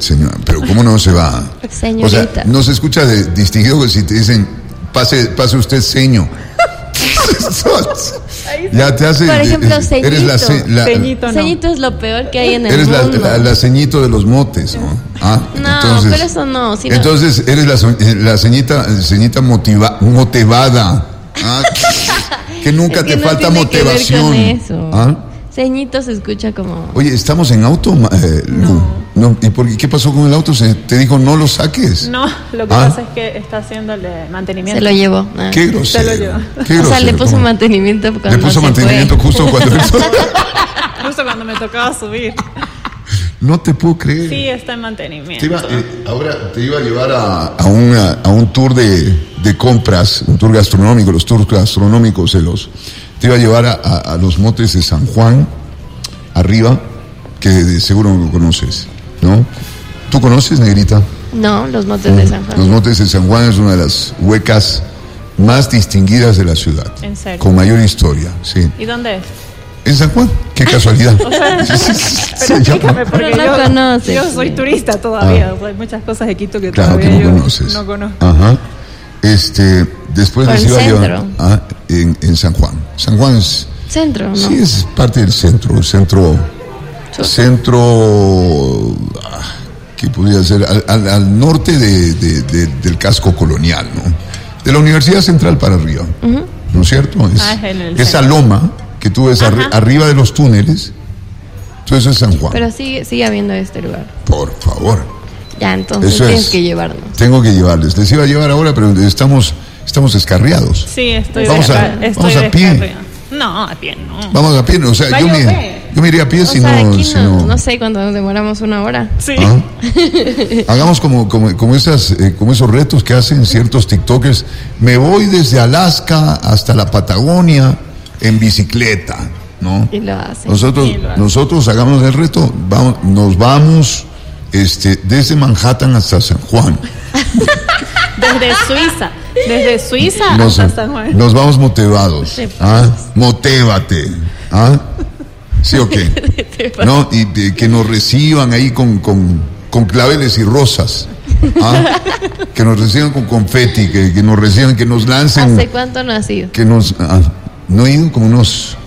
señora, pero ¿cómo no se va? Señorita. O sea, no se escucha distinguido si te dicen, pase usted seño. Ya te hace. Por ejemplo, ceñito. Eres Ceñito, no. Ceñito es lo peor que hay en el eres mundo. la ceñito de los motes, ¿no? No, entonces, pero eso no. Si entonces eres la ceñita motivada. Que nunca es que te no falta tiene que ver motivación. con eso. Ceñito se escucha como. Oye, ¿estamos en auto, Lu? No. ¿Y qué pasó con el auto? ¿Te dijo no lo saques? No, lo que pasa es que está haciéndole mantenimiento. Se lo llevó. Qué grosero. Se lo llevó. Qué O sea, le grosero, puso ¿cómo? mantenimiento cuando Le puso se mantenimiento fue. justo cuando Justo cuando me tocaba subir. No te puedo creer. Sí, está en mantenimiento. Ahora te iba a llevar a un tour de compras, un tour gastronómico. Los tours gastronómicos te iba a llevar a los motes de San Juan, arriba, que de seguro lo conoces, ¿no? ¿Tú conoces, negrita? No, los motes de San Juan. Los motes de San Juan es una de las huecas más distinguidas de la ciudad. ¿En serio? Con mayor historia, sí. ¿Y dónde es? En San Juan, qué casualidad. Pero explícame, porque Pero no conoces. yo soy turista todavía. O sea, hay muchas cosas de Quito que Claro todavía que no yo conoces. no conozco. Ajá. Después Por les el iba a llevar centro. en San Juan. San Juan es, Centro, ¿no? sí, es parte del centro. ¿Qué podría ser? Al norte del casco colonial, ¿no? De la Universidad Central para arriba, ¿no es cierto? Es en el esa centro. loma que tú ves arriba de los túneles, todo eso es San Juan. Pero sigue habiendo este lugar. Por favor. Ya, entonces Eso tienes es. que llevarnos. Tengo que llevarles. Les iba a llevar ahora, pero estamos descarriados. Sí, estoy Vamos a pie. descarriada. No, a pie no. Vamos a pie, o sea, yo me iría a pie O si sea, no. aquí si no sé cuándo nos demoramos 1 hora. Sí. Hagamos como esos retos que hacen ciertos TikTokers. Me voy desde Alaska hasta la Patagonia en bicicleta, ¿no? Y lo hacen. Nosotros hagamos el reto, nos vamos desde Manhattan hasta San Juan. Desde Suiza hasta San Juan. Nos vamos motivados. Motévate. ¿Sí o qué? ¿No? Y que nos reciban ahí con claveles y rosas. Que nos reciban con confeti, que nos reciban, que nos lancen. ¿Hace cuánto no has ido? No he ido como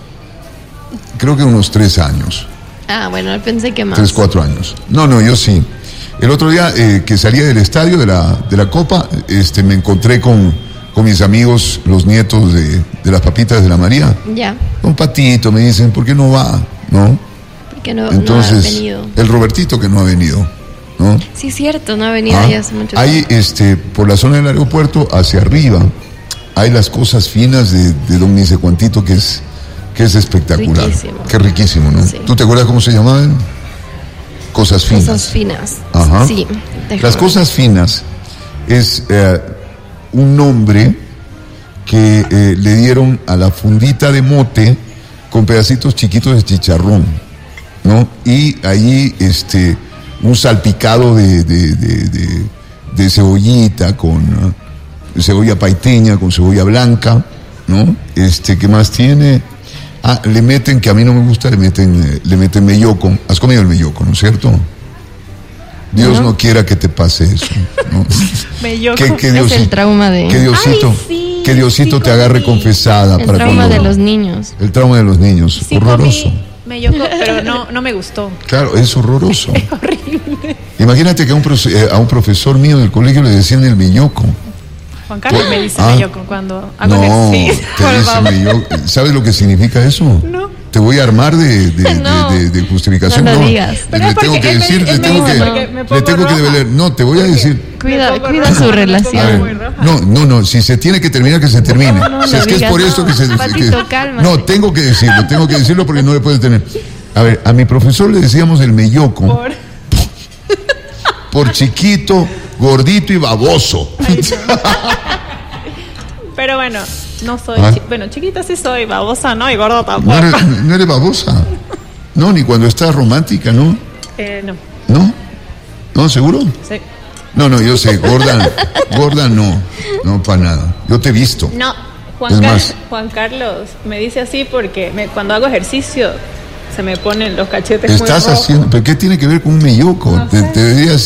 creo que unos 3 años. Bueno, pensé que más. 3, 4 años. No, yo sí. El otro día que salía del estadio de la Copa, me encontré con mis amigos, los nietos de las papitas de la María. Ya. Un Patito, me dicen, ¿por qué no va? ¿No? Porque no Entonces, ha venido. el Robertito que no ha venido, ¿no? Sí, cierto, no ha venido ya hace mucho tiempo. Ahí, por la zona del aeropuerto, hacia arriba, hay las cosas finas de don Nice Cuantito, que es espectacular. Riquísimo. Qué riquísimo, ¿no? Sí. ¿Tú te acuerdas cómo se llamaban? Cosas finas. Cosas finas. Ajá. Sí. Las cosas finas es un nombre que le dieron a la fundita de mote con pedacitos chiquitos de chicharrón, ¿no? Y ahí un salpicado de cebollita con cebolla paiteña, con cebolla blanca, ¿no? ¿Qué más tiene? Le meten, que a mí no me gusta, le meten melloco. ¿Has comido el melloco, no es cierto? Dios no quiera que te pase eso, ¿no? Melloco. Es el trauma de... Que Diosito te agarre confesada. El trauma de los niños. El trauma de los niños, Sí, horroroso. comí melloco, pero no me gustó. Claro, es horroroso. Es horrible. Imagínate que a un profesor mío del colegio le decían el melloco. Juan Carlos me dice melloco cuando hago No, ejercicio. te dice melloco. ¿Sabes lo que significa eso? No. Te voy a armar de justificación. No lo digas. Le tengo que decir, le tengo que develar. No, te voy a decir. Cuida su relación. No, si se tiene que terminar, que se termine. No, Si es que es digas, por esto que se... Patito, cálmate. No, tengo que decirlo porque no le puedes tener. A ver, a mi profesor le decíamos el melloco por chiquito, gordito y baboso. Pero bueno, no soy... Bueno, chiquita sí soy, babosa no, y gorda No tampoco. no eres babosa. No, ni cuando estás romántica, ¿no? No. ¿No? ¿No, seguro? Sí. No, yo sé, gorda no, para nada. Yo te he visto. No, Es más. Juan Carlos me dice así porque cuando hago ejercicio se me ponen los cachetes Estás muy rojos. haciendo, ¿pero qué tiene que ver con un melloco? No sé. Te deberías